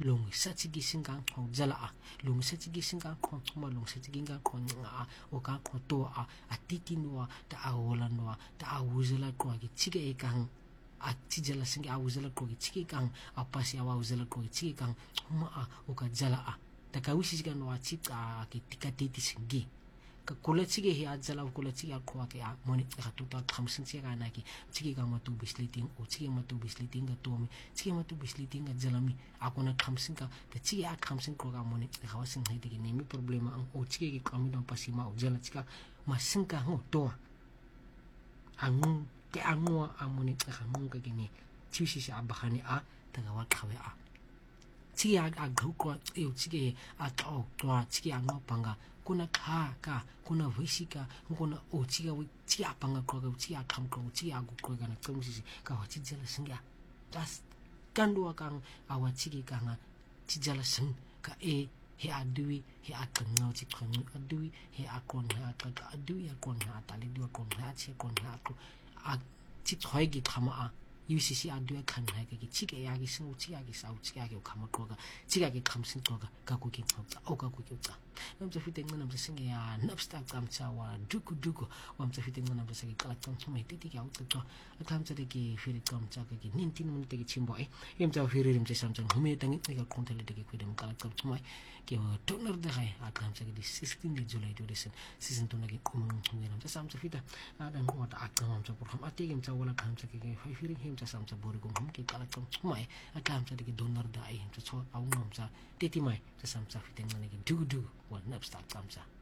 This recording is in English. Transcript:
long sa chigi singang khong jala a long sa chigi singang khong ma long sa chigi singang khong nga o ka kho to a atiti noa ta awola noa ta awuzela ko gi chige e kang a tijala singi awuzela ko gi chige kang a pasi awuzela ko gi chige kang ma a o ka jala a ta ka wisi ga noa chika ki tikatiti singi ka kula chige hi ajala kula chige ko ke a moni ka tuta khamsin che ga na ki chige ga matu bisliting o chige matu bisliting ga to mi chige matu bisliting ga jalami akona khamsin ka ta chige a khamsin ko ga moni ka wasin hai de ni mi problema ang o chige ki kami don pasima o jala chika masin ka ngo to ang ke angwa amoni ka mong ka gini chishi sha bahani a ta ga wa khawe a chige a gau ko e chige a to chige angwa panga kuna ka kuna visika kuna ochiga chia panga ko chia kham ko chia gu ko ga na kamsi ka wa chijala singa das kandua kang awa chigi kanga chijala sing ka e he adui he akanga chi khang adui he akon ha ka adui akon ha tali du akon ha chi kon ha ko a chi thoi gi khama a UCC adui khan ha ki chige ya gi sing chi ya gi sau chi ya gi khama ko ga chi ya gi khamsin ko ga ku ki kham o ga ku ki ta nam cha fiting nam cha sing ya napsta kam cha wa duku wam cha fiting nam cha sagi kala kam mai ti ya ut to kam cha de ki firi kam cha ki nin tin mun te ki chimbo e yem cha firi rim cha sam cha hume tang ni ga kon tele de ki kudem kala kam mai ki toner de hai a kam cha ki 16 de July to season to na ki kum nam cha sam cha fita dan ko ta akam cha por ham ati yem cha wala kam cha ki firi hem cha sam cha bor ko hum ki kala kam mai a kam cha de ki donor da ai cha cho au nam cha teti mai cha sam cha fiting na ki du wa napsta kam cha